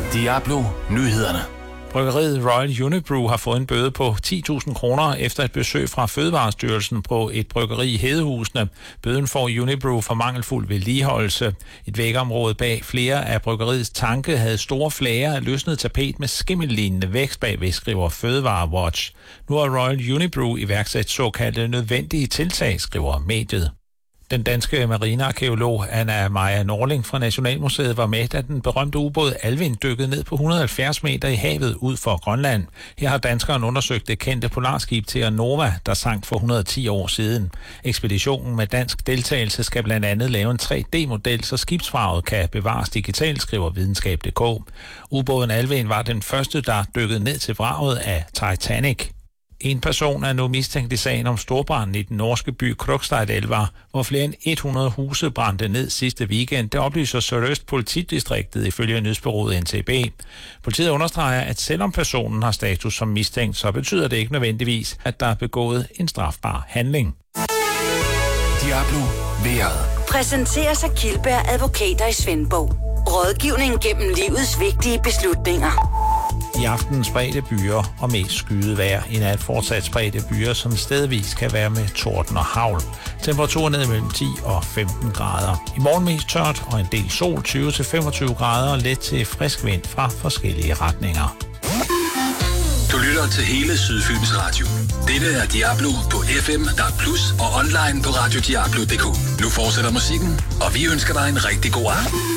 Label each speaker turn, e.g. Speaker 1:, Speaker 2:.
Speaker 1: Diablo Nyhederne.
Speaker 2: Bryggeriet Royal Unibrew har fået en bøde på 10.000 kroner efter et besøg fra Fødevarestyrelsen på et bryggeri i Hedehusene. Bøden får Unibrew for mangelfuld vedligeholdelse. Et vægområde bag flere af bryggeriets tanke havde store flager af løsnet tapet med skimmellignende vækst bagved, skriver Fødevarewatch. Nu har Royal Unibrew iværksat såkaldte nødvendige tiltag, skriver mediet. Den danske marinearkæolog Anna Maja Norling fra Nationalmuseet var med, da den berømte ubåd Alvin dykkede ned på 170 meter i havet ud for Grønland. Her har danskeren undersøgt det kendte polarskib Terra Nova, der sank for 110 år siden. Ekspeditionen med dansk deltagelse skal blandt andet lave en 3D-model, så skibsvraget kan bevares digitalt, skriver videnskab.dk. Ubåden Alvin var den første, der dykkede ned til vraget af Titanic. En person er nu mistænkt i sagen om storbranden i den norske by Krokstadelva, hvor flere end 100 huse brændte ned sidste weekend. Det oplyser Sørøst politidistriktet ifølge nyhedsbureauet NTB. Politiet understreger, at selvom personen har status som mistænkt, så betyder det ikke nødvendigvis, at der er begået en strafbar handling.
Speaker 1: Diablo Vejret.
Speaker 3: Præsenteres af Kildberg Advokater i Svendborg. Rådgivning gennem livets vigtige beslutninger.
Speaker 2: I aften spredte byer og mest skyet vejr. I nat fortsat spredte byer, som stedvis kan være med torden og hagl. Temperaturen ned mellem 10 og 15 grader. I morgen mest tørt og en del sol, 20-25 grader og let til frisk vind fra forskellige retninger.
Speaker 1: Du lytter til hele Sydfyns Radio. Dette er Diablo på FM, DAB+, og online på radiodiablo.dk. Nu fortsætter musikken, og vi ønsker dig en rigtig god aften.